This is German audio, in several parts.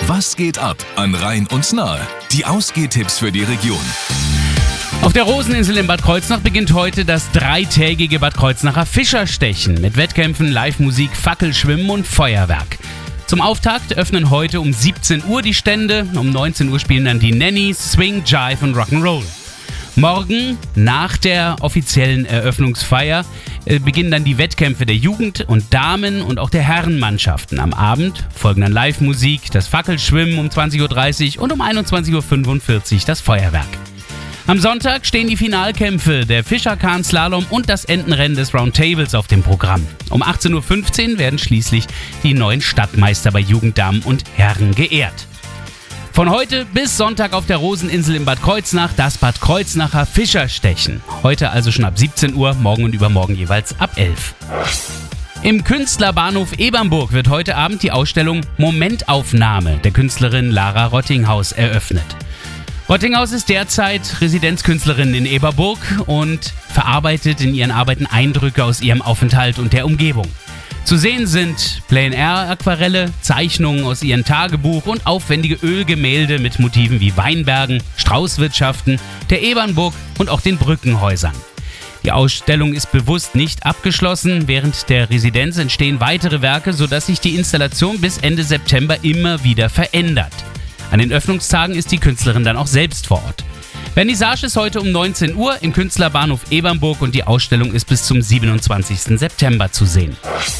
Was geht ab an Rhein und Nahe? Die Ausgehtipps für die Region. Auf der Roseninsel in Bad Kreuznach beginnt heute das dreitägige Bad Kreuznacher Fischerstechen mit Wettkämpfen, Live-Musik, Fackelschwimmen und Feuerwerk. Zum Auftakt öffnen heute um 17 Uhr die Stände, um 19 Uhr spielen dann die Nannies, Swing, Jive und Rock'n'Roll. Morgen, nach der offiziellen Eröffnungsfeier, beginnen dann die Wettkämpfe der Jugend- und Damen- und auch der Herrenmannschaften. Am Abend folgen dann Live-Musik, das Fackelschwimmen um 20.30 Uhr und um 21.45 Uhr das Feuerwerk. Am Sonntag stehen die Finalkämpfe der Fischerkahn-Slalom und das Entenrennen des Roundtables auf dem Programm. Um 18.15 Uhr werden schließlich die neuen Stadtmeister bei Jugend, Damen und Herren geehrt. Von heute bis Sonntag auf der Roseninsel in Bad Kreuznach das Bad Kreuznacher Fischerstechen. Heute also schon ab 17 Uhr, morgen und übermorgen jeweils ab 11. Im Künstlerbahnhof Ebernburg wird heute Abend die Ausstellung Momentaufnahme der Künstlerin Lara Rottinghaus eröffnet. Rottinghaus ist derzeit Residenzkünstlerin in Eberburg und verarbeitet in ihren Arbeiten Eindrücke aus ihrem Aufenthalt und der Umgebung. Zu sehen sind Plein-Air-Aquarelle, Zeichnungen aus ihrem Tagebuch und aufwendige Ölgemälde mit Motiven wie Weinbergen, Straußwirtschaften, der Ebernburg und auch den Brückenhäusern. Die Ausstellung ist bewusst nicht abgeschlossen. Während der Residenz entstehen weitere Werke, sodass sich die Installation bis Ende September immer wieder verändert. An den Öffnungstagen ist die Künstlerin dann auch selbst vor Ort. Vernissage ist heute um 19 Uhr im Künstlerbahnhof Ebernburg und die Ausstellung ist bis zum 27. September zu sehen.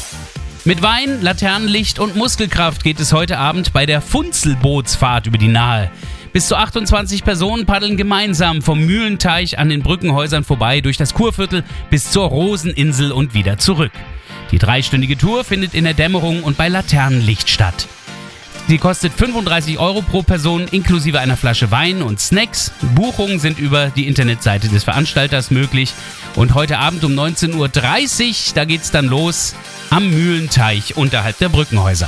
Mit Wein, Laternenlicht und Muskelkraft geht es heute Abend bei der Funzelbootsfahrt über die Nahe. Bis zu 28 Personen paddeln gemeinsam vom Mühlenteich an den Brückenhäusern vorbei durch das Kurviertel bis zur Roseninsel und wieder zurück. Die dreistündige Tour findet in der Dämmerung und bei Laternenlicht statt. Sie kostet 35 € pro Person inklusive einer Flasche Wein und Snacks. Buchungen sind über die Internetseite des Veranstalters möglich. Und heute Abend um 19.30 Uhr, da geht's dann los am Mühlenteich unterhalb der Brückenhäuser.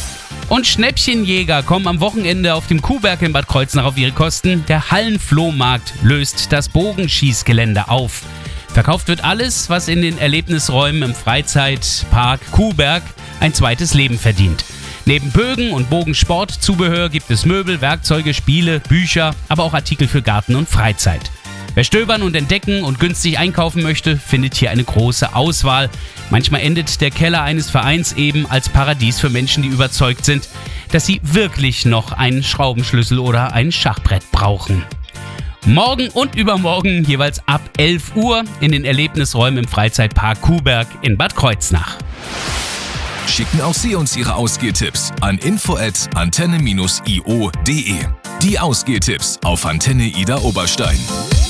Und Schnäppchenjäger kommen am Wochenende auf dem Kuhberg in Bad Kreuznach auf ihre Kosten. Der Hallenflohmarkt löst das Bogenschießgelände auf. Verkauft wird alles, was in den Erlebnisräumen im Freizeitpark Kuhberg ein zweites Leben verdient. Neben Bögen und Bogensportzubehör gibt es Möbel, Werkzeuge, Spiele, Bücher, aber auch Artikel für Garten und Freizeit. Wer stöbern und entdecken und günstig einkaufen möchte, findet hier eine große Auswahl. Manchmal endet der Keller eines Vereins eben als Paradies für Menschen, die überzeugt sind, dass sie wirklich noch einen Schraubenschlüssel oder ein Schachbrett brauchen. Morgen und übermorgen jeweils ab 11 Uhr in den Erlebnisräumen im Freizeitpark Kuhberg in Bad Kreuznach. Schicken auch Sie uns Ihre Ausgehtipps an info@antenne-io.de. Die Ausgehtipps auf Antenne Ida Oberstein.